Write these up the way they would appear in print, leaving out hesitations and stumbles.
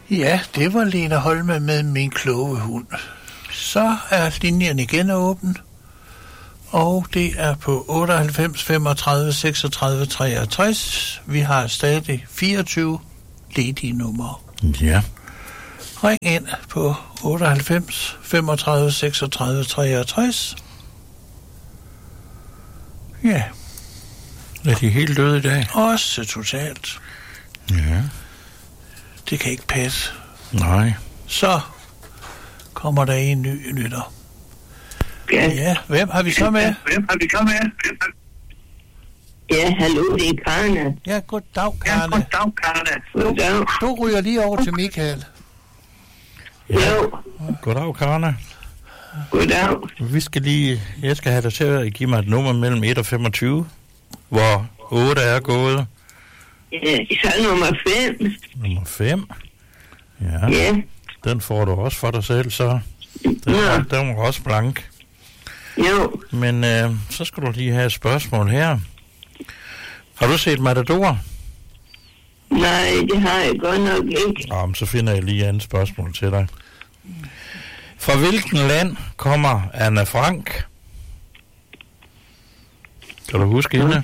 Ja, det var Lena Holme med Min kloge hund. Så er linjen igen åben, og det er på 98 35 36 63. Vi har stadig 24 ledige numre. Ja. Ring ind på 98 35 36 63. Ja. Er de helt døde i dag? Også totalt. Ja. Det kan ikke passe. Nej. Så kommer der en ny lytter. Ja, hvem har vi så med? Ja, hallo, det er Karne. Ja, goddag, Karne. Goddag. Du ryger lige over til Michael. Jo, Goddag, Karne. goddag. Jeg skal have dig til at give mig et nummer mellem 1 og 25, hvor 8 er gået. Ja, så nummer 5. Nummer 5. Ja. Ja, Den får du også for dig selv, så. Den var også blank. jo. Men så skal du lige have et spørgsmål her. Har du set Matador? Nej, det har jeg godt nok ikke. Men så finder jeg lige et spørgsmål til dig. Fra hvilken land kommer Anne Frank? Kan du huske hende?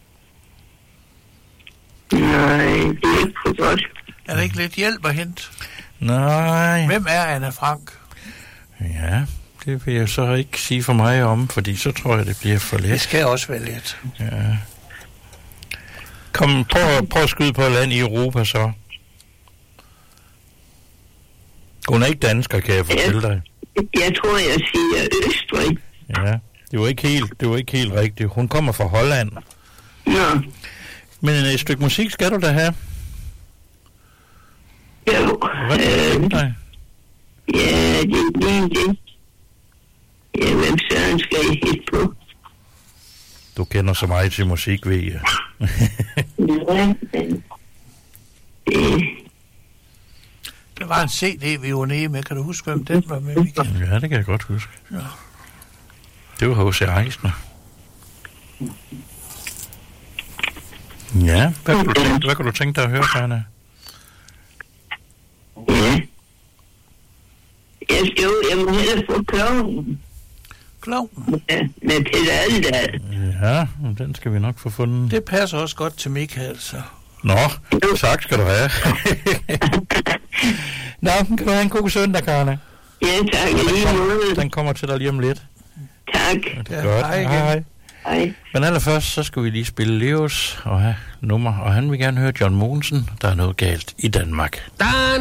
Nej, det er ikke for godt. Er der ikke lidt hjælp at hente? Nej. Hvem er Anne Frank? Ja, det vil jeg så ikke sige for mig om, fordi så tror jeg, det bliver for let. Det skal også være let. Ja. Prøv at skyde på et land i Europa, så. Hun er ikke dansker, kan jeg fortælle dig. Jeg tror, jeg siger Østrig. Ja, det var ikke helt rigtigt. Hun kommer fra Holland. Nå, Men et stykke musik skal du da have. jo. Hvad kan du tænke dig? Ja, det er lige det. Ja, hvem søren skal I hit på? Du kender så meget til musik, ved jeg. Ja, men... Det var en CD, vi var nede med. Kan du huske, hvem den var med, Michael? Ja, det kan jeg godt huske. Ja. Det var H.C. Eisner. Ja, hvad kan du tænke dig at høre, Karne? Ja. Jeg må hellere få kloven. Klovnen. Ja, med Peter Aldahl. Ja, den skal vi nok få fundet. Det passer også godt til Michael, så. Nå, tak skal du have. Nå, kan du have en god søndag, Karne? Ja, tak. Lige måde. Den kommer til dig lige om lidt. Tak. Det er godt. Hej. Hej. Men allerførst, så skal vi lige spille Leos og have nummer, og han vil gerne høre John Mogensen, der er noget galt i Danmark. Der